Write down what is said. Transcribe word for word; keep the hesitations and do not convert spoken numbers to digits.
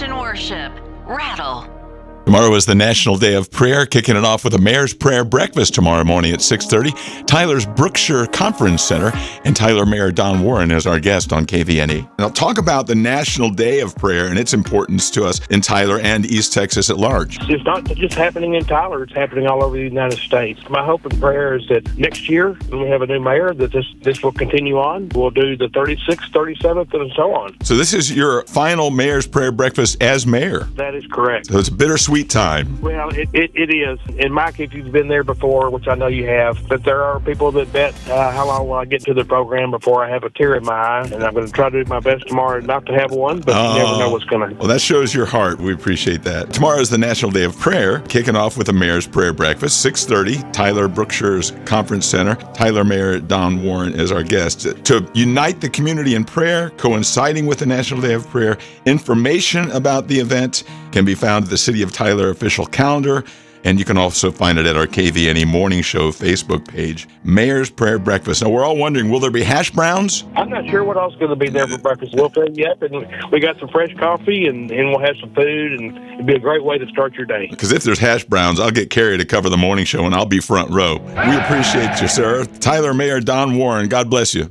Christian worship. Rattle. Tomorrow is the National Day of Prayer, kicking it off with a Mayor's Prayer Breakfast tomorrow morning at six thirty. Tyler's Brookshire Conference Center, and Tyler Mayor Don Warren is our guest on K V N E. And I'll talk about the National Day of Prayer and its importance to us in Tyler and East Texas at large. It's not just happening in Tyler, it's happening all over the United States. My hope and prayer is that next year, when we have a new mayor, that this, this will continue on. We'll do the thirty-sixth, thirty-seventh, and so on. So this is your final Mayor's Prayer Breakfast as mayor. That is correct. So it's a bittersweet time. Well, it, it, it is. And Mike, if you've been there before, which I know you have, but there are people that bet uh, how long will I get to the program before I have a tear in my eye, and I'm going to try to do my best tomorrow not to have one, but Oh. you never know what's going to. Well, that shows your heart. We appreciate that. Tomorrow is the National Day of Prayer, kicking off with a Mayor's Prayer Breakfast, six thirty, Tyler Brookshire's Conference Center. Tyler Mayor Don Warren is our guest. To unite the community in prayer, coinciding with the National Day of Prayer, information about the event can be found at the City of Tyler official calendar, and you can also find it at our K V N E Morning Show Facebook page. Mayor's Prayer Breakfast. Now, we're all wondering, will there be hash browns? I'm not sure what else is going to be there for breakfast. We'll fill you up, and we got some fresh coffee, and, and we'll have some food, and it'll be a great way to start your day. Because if there's hash browns, I'll get Carrie to cover the morning show, and I'll be front row. We appreciate you, sir. Tyler Mayor Don Warren, God bless you.